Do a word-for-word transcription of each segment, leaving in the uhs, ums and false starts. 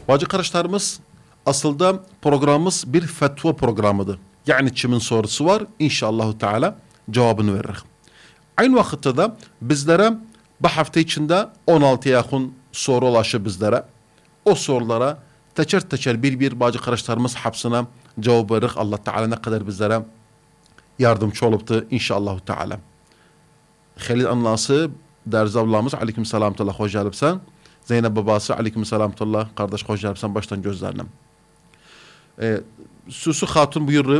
Bacı kardeşlerimiz, aslında programımız bir fetva programıdır. Yani kimin sorusu var, inşallah Teala cevabını verir. Aynı vakitte de bizlere bu hafta içinde on altıya yakın soru ulaşır bizlere. O sorulara teker teker bir bir bacı kardeşlerimiz hapsine cevap verir. Allah Teala ne kadar bizlere yardımcı oluptu inşallah Teala. Halil anlası derzi ablamız aleyküm selamtullah hoş geldin. Zeynep babası aleyküm selamtullah kardeş hoş geldin baştan gözlerine. Ee, Süsü Hatun buyurur.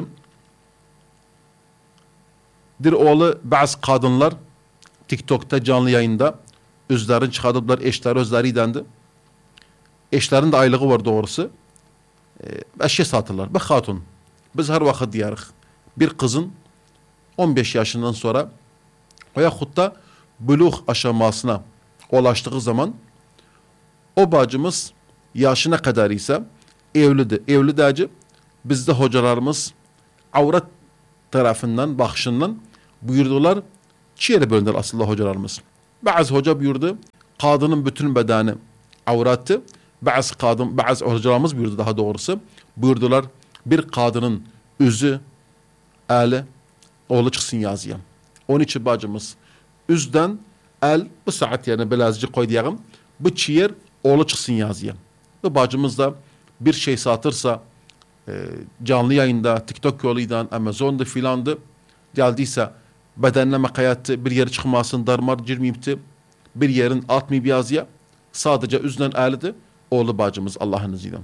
Bir oğlu bazı kadınlar TikTok'ta canlı yayında özlerini çıkardılar, eşleri özleri dendi. Eşlerin de aylığı var doğrusu. Ee, eşya satırlar. Bak hatun, biz her vakit diyarıq. Bir kızın on beş yaşından sonra veyahut da buluğ aşamasına ulaştığı zaman o bacımız yaşına kadar ise evlidir. Evli derece bizde hocalarımız avret tarafından, bakışından buyurdular. Çiğeri bölündüler aslında hocalarımız. Bazı hoca buyurdu, kadının bütün bedeni avrattı. Bazı kadın, bazı hocalarımız buyurdu daha doğrusu. Buyurdular, bir kadının üzü, eli, oğlu çıksın yazıya. Onun için bacımız, üzden, el, bu saat yerine belazıcı koy diyeyim, bu çiğer, oğlu çıksın yazıya. Bu bacımız da bir şey satırsa, e, canlı yayında, TikTok yoluyla, Amazon'da filandı, geldiyse, bedenleme kayattı, bir yeri çıkmasın, darmar girmeyipti, bir yerin atmayıp yazıya, sadece üzden elidir, oğlu bacımız Allah'ın izniyle.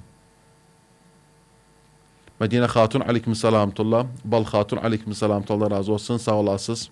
Medine Hatun aleyküm selamtullah, Bal Hatun aleyküm selamtullah razı olsun, sağ olasınız.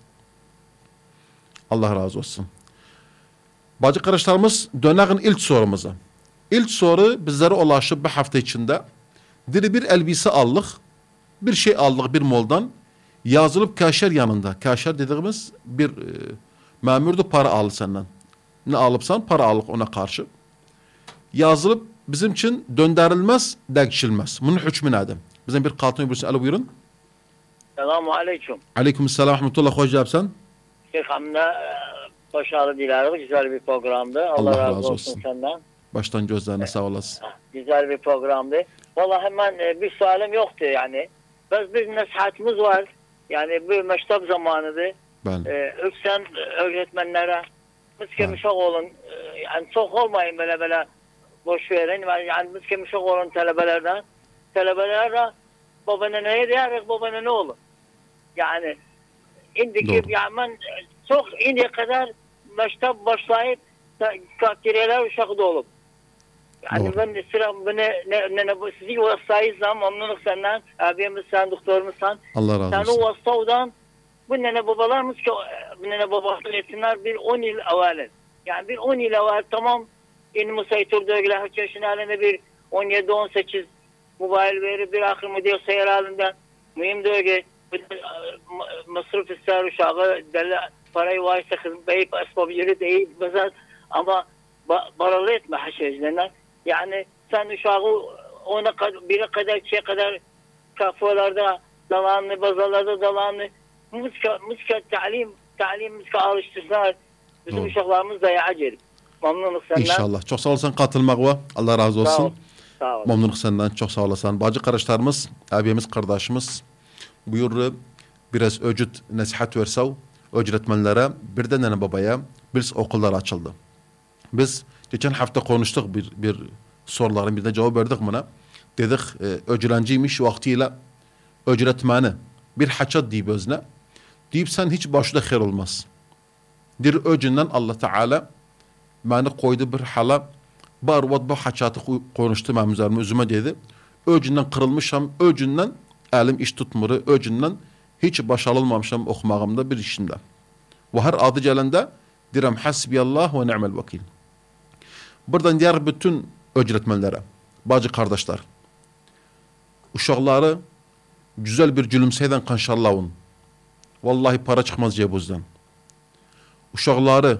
Allah razı olsun. Bacı kardeşlerimiz döneğin ilk sorumuza. İlk soru bizlere ulaşıp bir hafta içinde diri bir elbise aldık, bir şey aldık bir moldan, yazılıp kaşer yanında. Kaşer dediğimiz bir e, memurdu, para aldı senden. Ne alıpsan para alıp ona karşı. Yazılıp bizim için döndürülmez, değişilmez. Bunun hükmü nedir? Bizim bir katın öbürsün. Alo buyurun. Selamun aleyküm. Aleyküm selam. Rahmetullah. Hoş geldin. Şeyh Hamdi başarılı dilerim. Güzel bir programdı. Allah, Allah razı, razı olsun, olsun senden. Baştan gözlerine sağ olasın. Güzel bir programdı. Vallahi hemen bir sualim yoktu yani. Biz bir nasihatimiz var. Yani bir meştap zamanıdır. Ben. Ee, öksen öğretmenlere miskemişak olun. Yani çok olmayın böyle böyle boş verin. Yani miskemişak olun talebelerden. Talebelerle babana ne diyerek babana ne olur? Yani indiki yani ben çok indiye kadar başta başlayıp kakireler uşakta olup. Yani doğru. Ben sıra ne ne ne, ne bu sizi vasıtayızdan memnunum senden. Abimiz sen doktorumuzsan. Allah razı olsun. Sen o vasıtadan bu nene babalarımız ki bu nene babalar etsinler bir on yıl evvel. Yani bir on yıl evvel tamam in musaytur dögüler kaç yaşın halinde bir on yedi on sekiz mobil veri bir ahir model sayar halinde mühim dögü masraf ister uşağı deli parayı varsa hizmet asbab yeri değil bazı ama baralı etme haşejlerine yani sen uşağı ona kadar bire kadar şey kadar kafalarda dalanlı bazalarda dalanlı muska muska talim talim muska alıştırsalar bizim uşaklarımız da yacer. Memnunum senden. İnşallah. Çok sağ olasın katılmak ve Allah razı olsun. Sağ ol. Sağ ol. Memnunum senden. Çok sağ olasın. Bacı kardeşlerimiz, abimiz, kardeşimiz buyur biraz öcüt nasihat versev öğretmenlere bir de nene babaya biz okullar açıldı. Biz geçen hafta konuştuk bir bir soruların birine cevap verdik buna. Dedik e, öğrenciymiş vaktiyle öğretmeni bir haçat deyip özne deyip sen hiç başta xeyr olmaz. Bir öcünden Allah Teala beni koydu bir hala barvat bu haçatı konuştu benim üzerime özüme dedi. Öcünden kırılmışam, öcünden elim iş tutmuru, öcünden hiç başarılmamışam okumağımda bir işimde. Ve her adı gelende direm hasbiyallah ve ni'mel vekil. Buradan diğer bütün öğretmenlere, bacı kardeşler, uşakları güzel bir gülümseyden kanşallavun. Vallahi para çıkmaz cebuzdan. Uşakları,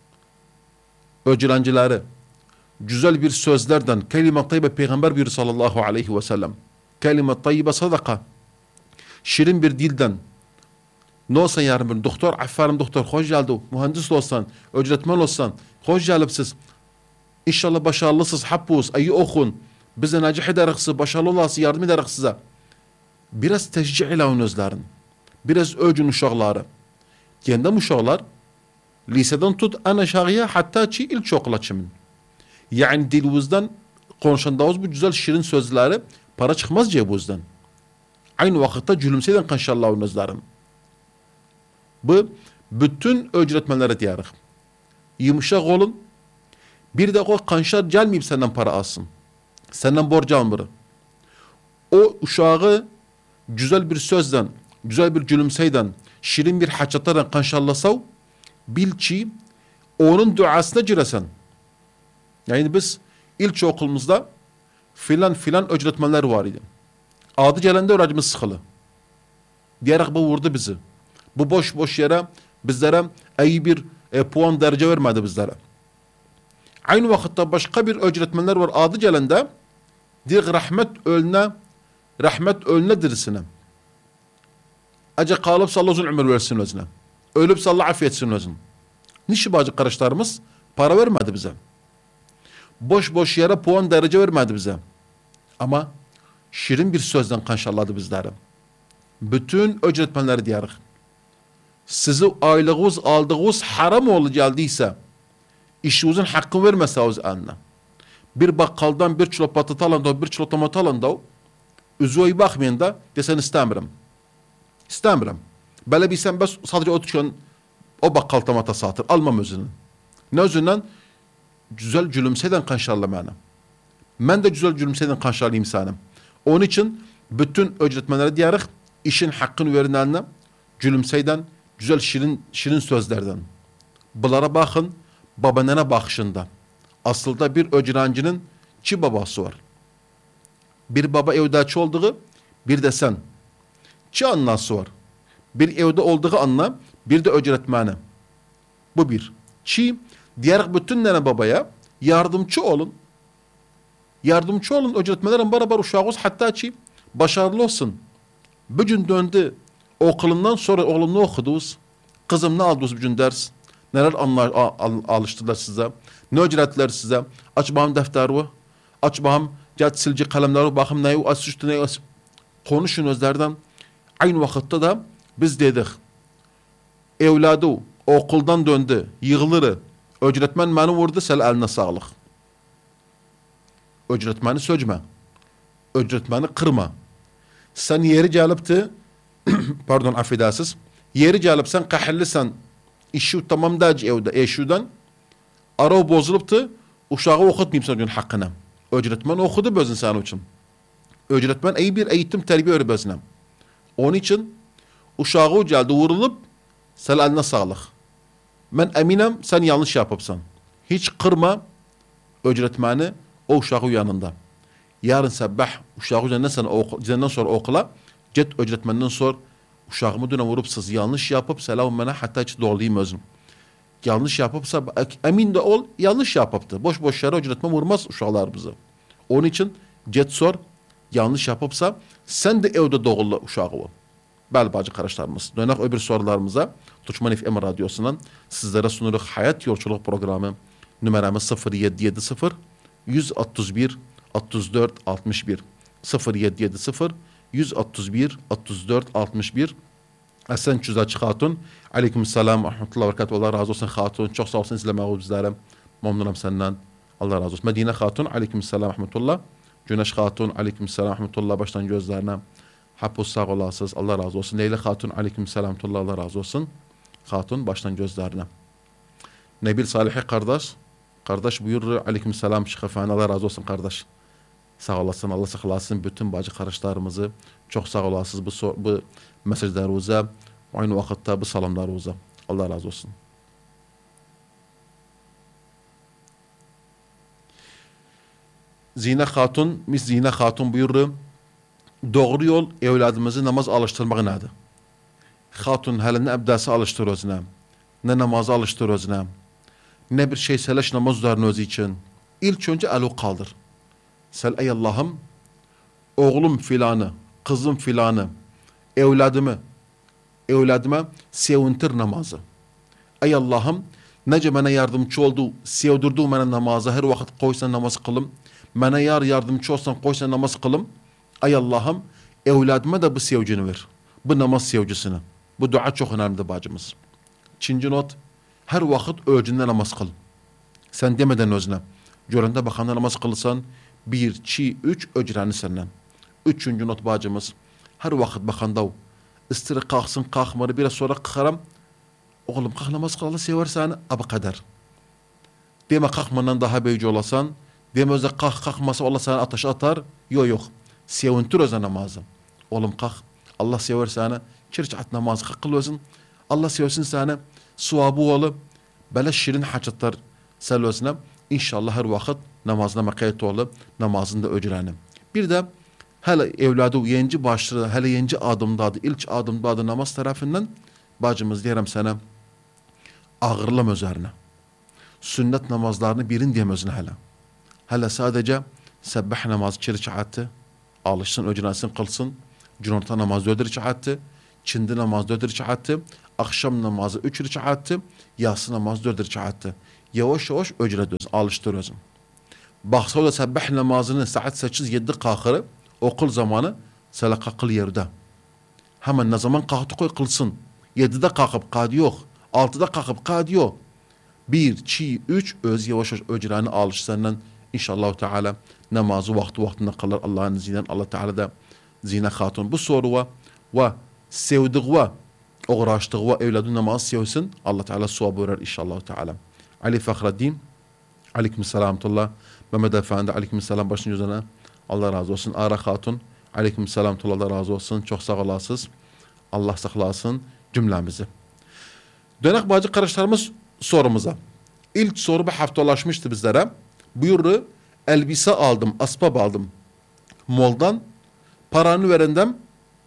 öğrencileri, güzel bir sözlerden, kelime tayyibe peygamber buyuruyor sallallahu aleyhi ve sellem. Kelime tayyibe sadaka. Şirin bir dilden. Ne olsan yarın bir doktor, aferin doktor, hoş geldin. Mühendis olsan, öğretmen olsan, hoş gelipsiz. İnşallah başarılısız, happus, iyi okun. bize necih ederekse, başarılı olası yardım ederek size. Biraz teşcih ile özlerin. Biraz öcün uşakları. Kendem uşaklar liseden tut en aşağıya hatta ki ilk okula çimin. Yani dilimizden konuşandağız bu güzel şirin sözleri para çıkmaz cebimizden. Aynı vakitte gülümseyden kanşallahu özlerin. Bu bütün öğretmenlere diyarıq. Yumuşak olun. Bir de o kanşar gelmeyip senden para alsın. Senden borç almır. O uşağı güzel bir sözden, güzel bir gülümseyden, şirin bir haçatadan kanşarlasav, bil ki onun duasına giresen. Yani biz ilk okulumuzda filan filan öğretmenler var idi. Adı gelende öğrencimiz sıkılı. Diyerek bu vurdu bizi. Bu boş boş yere bizlere iyi bir e, puan derece vermedi bizlere. Aynı vakitte başka bir öğretmenler var adı gelende diyor rahmet ölüne rahmet ölüne dirisine. Acı kalıp sallallahu uzun ömür versin özüne. Ölüp sallallahu afiyetsin özüne. Nişi bacı kardeşlerimiz para vermedi bize. Boş boş yere puan derece vermedi bize. Ama şirin bir sözden kanşalladı bizleri. Bütün öğretmenleri diyarıq. Sizi aylığınız aldığınız haram oğlu geldiyse, işinizin hakkını vermeseniz eline. Bir bakkaldan bir kilo patates alın da, bir kilo tomat alın da, üzüye bakmayın da, desen istemiyorum. İstemiyorum. Böyle bilsem ben sadece o tükön o bakkal tomata satır. Almam özünü. Ne özünden? Güzel gülümseyden kanşarlamayana. Ben de güzel gülümseyden kanşarlayayım sana. Onun için bütün öğretmenlere diyarıq, işin hakkını verin eline, gülümseyden, güzel şirin şirin sözlerden. Bunlara bakın, babanana bakışında. Aslında bir öğrencinin iki babası var. Bir baba evdaki olduğu, bir de sen. İki annası var. Bir evde olduğu anne, bir de öğretmeni. Bu bir. Ki diğer bütün nene babaya yardımcı olun. Yardımcı olun öğretmenlerin beraber uşağınız hatta ki başarılı olsun. Bugün döndü. Okulundan sonra oğlum ne okudunuz? Kızım ne aldınız bugün ders? Neler anlar, al, alıştılar size? Ne öğrettiler size? Aç bakalım defteri. Aç bakalım gel silci kalemleri bakım neyi aç üstü neyi aç. Konuşun özlerden. Aynı vakitte de biz dedik. Evladı okuldan döndü. Yığılırı. Öğretmen beni vurdu. Sen eline sağlık. Öğretmeni söcme. Öğretmeni kırma. Sen yeri gelipti pardon affedersiniz. Yeri gelip sen kahirlisen işi tamam dac evde eşudan ara bozuluptu uşağı okutmayayım senin hakkına. Öğretmen okudu bezin sen için. Öğretmen iyi bir eğitim terbiye öğretmeni. Onun için uşağı geldi vurulup sen eline sağlık. Ben eminim sen yanlış yapıpsan. Hiç kırma öğretmeni o uşağı yanında. Yarın sabah uşağı üzerinden sonra okula git öğretmenden sor uşağımı döne vurup siz yanlış yapıp selam bana hatta hiç doğrulayayım özüm. Yanlış yapıpsa emin de ol yanlış yapıptı. Boş boş yere öğretmen vurmaz uşaklar bizi. Onun için git sor yanlış yapıpsa sen de evde doğulu uşağı ol. Bəli bacı kardeşlerimiz. Dönek öbür sorularımıza Türkmen F M radyosundan sizlere sunuluk hayat yolculuk programı numaramız sıfır yedi yedi sıfır yüz otuz bir otuz dört altmış bir sıfır yedi yedi sıfır yüz otuz bir otuz dört altmış bir Esen Çüzaçı Hatun. Aleykümselam ve rahmetullahi ve berekatuhu. Allah razı olsun Hatun. Çok sağ olsun izlemeyi bizlere. Memnunum senden. Allah razı olsun. Medine Hatun. Aleykümselam ve rahmetullah. Güneş Hatun. Aleykümselam ve rahmetullah. Baştan gözlerine. Hapus sağ olasınız. Allah razı olsun. Leyla Hatun. Aleykümselam ve rahmetullah. Allah razı olsun. Hatun. Baştan gözlerine. Nebil Salih'i kardeş. Kardeş buyur. Aleykümselam. Şıkafan. Allah razı olsun kardeş. Sağ olasın. Allah saklasın. Bütün bacı kardeşlerimizi. Çok sağ olasınız bu, bu mesajlarınıza. Aynı vakitte bu salamlarınıza. Allah razı olsun. Zine Hatun, mis Zine Hatun buyurdu. Doğru yol evladımızı namaz alıştırmak nedir? Hatun hele ne ebdası alıştır özüne, ne namazı alıştır özüne, ne bir şey seleş namaz üzerine özü için. İlk önce elu kaldır. Sel ey Allah'ım, oğlum filanı, kızım filanı, evladımı, evladıma sevintir namazı. Ey Allah'ım, nece bana yardımcı oldu, sevdirdi bana namazı, her vakit koysan namaz kılım, Bana yar yardımcı olsan koysan namaz kılım. Ay Allah'ım evladıma da bu sevgini ver. Bu namaz sevgisini. Bu dua çok önemli bacımız. Çinci not. Her vakit öcünde namaz kıl. Sen demeden özüne. Görende bakanda namaz kılsan bir, iki, üç öcreni senden. Üçüncü not bacımız. Her vakit bakanda istiri kalksın kalkmadı biraz sonra kalkarım. Oğlum kalk namaz kıl Allah seversen abi kadar. Deme kalkmandan daha büyücü olasan. Deme öze kalk kalkmasa Allah sana ateş atar. Yok yok. Sevintir öze namazı. Oğlum kalk. Allah seversen çirçat namazı kıl özün. Allah seversin sana suabı olu. Böyle şirin hacetler selözüne. İnşallah her vakit namazına makayet olu. Namazında öcreni. Bir de hele evladı yenci başladı. Hele yenci adımdadı. İlk adımdadı namaz tarafından. Bacımız diyelim sana ağırlam üzerine. Sünnet namazlarını birin diyem özüne hele. Hele sadece sebbih namazı çiri çahattı. Alışsın, öcrenesin, kılsın. Cunurta namazı dödür çahattı. Çindi namazı dödür çahattı. Akşam namazı üç rikahattı. Yatsı namazı dördür çahattı. Yavaş yavaş öcre döz, alıştır özün. Baksa o da sebbih namazını saat sekiz yedi kalkırı okul zamanı sele kalkıl yerde. Hemen ne zaman kalktı koy kılsın. yedide kalkıp kadı yok. altıda kalkıp kadı yok. bir, iki, üç öz yavaş yavaş öcreni alışsından inşallah Teala namazı vakti vaktinde kılır Allah'ın izniyle. Allah Teala da zine hatun. Bu soruva ve sevdiği uğraştığı ve evladı namaz sevsin. Allah Teala suab verir inşallah Teala. Ali Fahreddin. Aleykümselam tullah. Mehmet Efendi. Aleykümselam başın yüzüne. Allah razı olsun. Ara Hatun. Aleykümselam tullah. Allah razı olsun. Çok sağ olasınız. Allah saklasın cümlemizi. Dönek bacı kardeşlerimiz sorumuza. İlk soru bir haftalaşmıştı bizlere. Buyurdu. Elbise aldım, asbab aldım. Moldan paranı verendem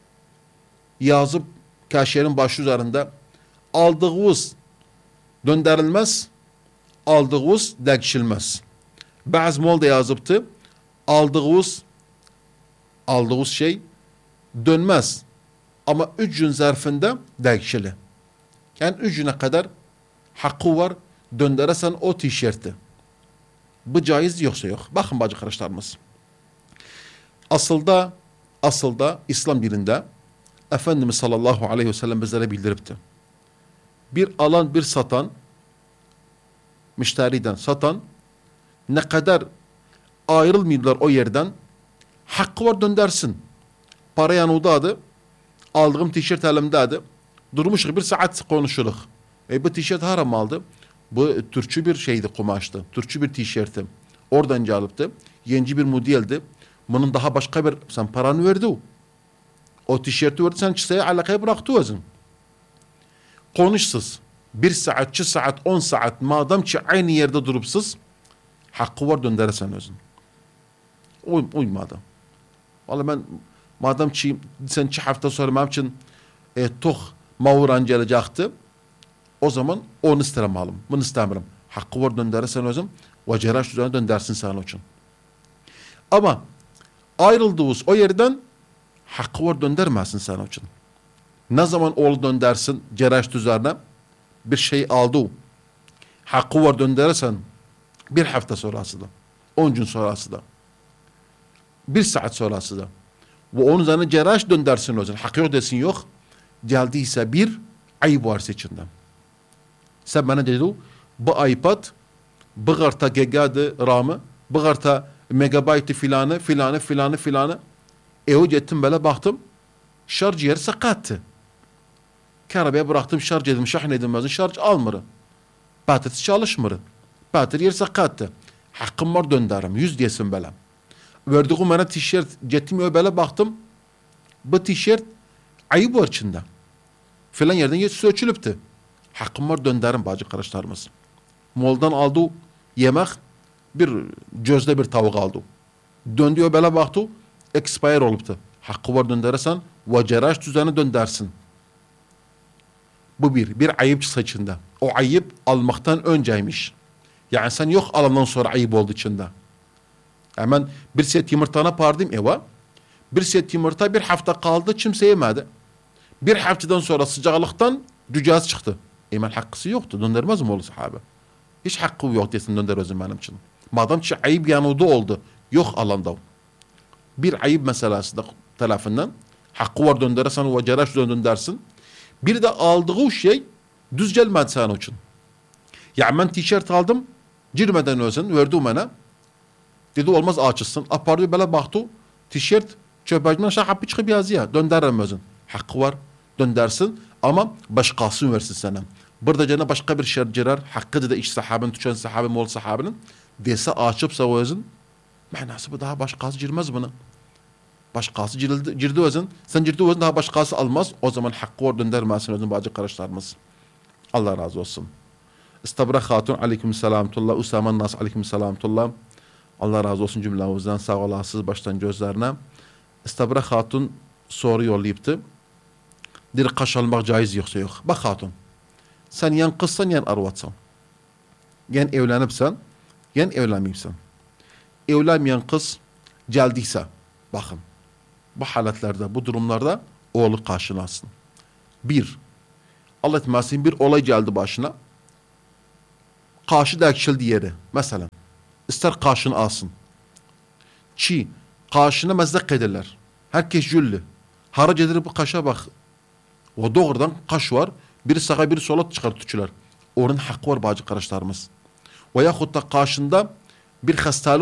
yazıp kaşiyerin başı üzerinde aldığımız döndürülmez, aldığımız dekşilmez. Bazı molda yazıptı. Aldığımız aldığımız şey dönmez. Ama üç gün zarfında dekşili. Yani üç güne kadar hakkı var. Döndüresen o tişörtü. Bu caiz yoksa yok. Bakın bacı kardeşlerimiz. Asılda, asılda İslam dininde Efendimiz sallallahu aleyhi ve sellem bizlere bildiripti. Bir alan bir satan, müşteriden satan ne kadar ayrılmıyorlar o yerden hakkı var döndersin. Para yanımdadı. Aldığım tişört elimdeydi. Durmuş bir saat konuşuluk. E bu tişört haram aldı. Bu Türkçü bir şeydi, kumaştı. Türkçü bir tişörtü. Oradan alıptı. Yenci bir modeldi. Bunun daha başka bir, sen paranı verdi. O tişörtü verdi, sen çiseye alakayı bıraktı özün. Konuşsuz. Bir saat, iki saat, on saat, madem ki aynı yerde durupsuz, hakkı var döndüresen özün. Uy, uymadı. Vallahi ben, madem ki sen iki hafta sonra benim için e, toh mavuran gelecekti, o zaman onu isterim alım. Bunu istemiyorum. Hakkı var döndüresen özün, ve ceraş üzerine döndersin sana için. Ama ayrıldığımız o yerden hakkı var döndürmezsin sana için. Ne zaman oğlu döndersin ceraş üzerine bir şey aldı. Hakkı var döndürsen bir hafta sonrası da, on gün sonrası da, bir saat sonrası da ve onun üzerine ceraş döndersin o zaman. Hakkı yok desin yok. Geldiyse bir ayıp varsa içinde. Sen bana dedi bu iPad bu karta gigadı ramı, bu karta megabaytı filanı filanı filanı filanı. E o gittim böyle baktım şarj yeri sakattı. Karabaya bıraktım şarj edildim şahın edilmezdi şarj almırı. Baterisi çalışmırı. Bater yeri sakattı. Hakkım var döndürüm yüz diyesin böyle. Verdiğim bana tişört gittim öyle böyle baktım. Bu tişört ayıp var içinde. Filan yerden yetisi ölçülüptü. Hakkım var döndürüm bacı kardeşlerimiz. Moldan aldı yemek bir gözde bir tavuk aldı. Döndü böyle baktı expire oluptu. Hakkı var döndürürsen ve ceraş düzeni döndersin. Bu bir. Bir ayıp saçında. O ayıp almaktan önceymiş. Yani sen yok alandan sonra ayıp oldu içinde. Hemen bir set yumurtana pardım eva. Bir set yumurta bir hafta kaldı kimse yemedi. Bir haftadan sonra sıcaklıktan cücaz çıktı. Hemen hakkısı yoktu. Döndürmez mi oğlu sahabe? Hiç hakkı yok desin döndürmezim benim için. Madem ki ayıp yanında oldu. yok alanda. Bir ayıp meselesi de tarafından hakkı var döndürürsen ve ceraş döndün dersin. Bir de aldığı şey düz gelmedi senin için. Yani ben tişört aldım, girmeden özün, verdi bana. Dedi olmaz açılsın. Apardı böyle baktı, tişört çöpecimden aşağı kapı çıkıp yazıyor. Döndürürüm özün. Hakkı var, döndersin ama başkası versin sana. Burada cana başka bir şer girer. Hakkı da iş sahabın, tüçen sahabın, mol sahabının. Dese açıpsa o özün. Manası bu daha başkası girmez buna. Başkası girdi, girdi özün. Sen girdi özün daha başkası almaz. O zaman hakkı var döndermesin özün bazı karışlarımız. Allah razı olsun. İstabra Hatun aleyküm selamtullah. Usama Nas aleyküm selamtullah. Allah razı olsun cümlemizden. Sağ olasınız baştan gözlerine. İstabra Hatun soru yollayıptı. Bir kaş almak caiz yoksa yok. Bak Hatun. Sen yan kızsan yan arvatsan. Yan evlenipsen yan evlenmeyipsen. Evlenmeyen kız geldiyse bakın. Bu halatlerde, bu durumlarda oğlu karşılasın. Bir, Allah etmesin bir olay geldi başına. Karşı da ekşildi yeri. Mesela. İster karşını alsın. Çi, karşına mezdek ederler. Herkes cüllü. Harac edilir bu kaşa bak. O doğrudan kaş var. Biri sağa biri sola çıkartıyorlar. Onun hakkı var bazı kardeşlerimiz. Veyahut da karşında bir hastalık